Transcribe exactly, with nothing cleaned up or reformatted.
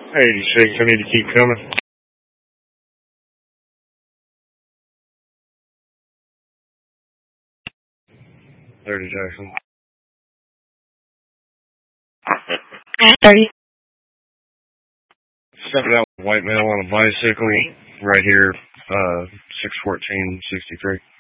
eighty-six, I need to keep coming. thirty, Jackson. thirty. Stepping out with a white male on a bicycle right here, uh, six fourteen sixty-three.